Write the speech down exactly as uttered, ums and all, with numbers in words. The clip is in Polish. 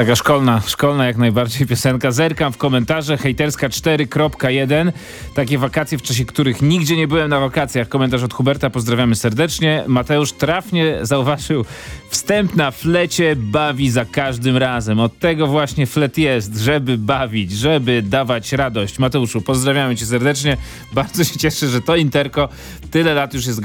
Taka szkolna, szkolna jak najbardziej piosenka. Zerkam w komentarze. Hejterska cztery kropka jeden. Takie wakacje, w czasie których nigdzie nie byłem na wakacjach. Komentarz od Huberta. Pozdrawiamy serdecznie. Mateusz trafnie zauważył. Wstęp na flecie bawi za każdym razem. Od tego właśnie flet jest, żeby bawić, żeby dawać radość. Mateuszu, pozdrawiamy cię serdecznie. Bardzo się cieszę, że to interko tyle lat już jest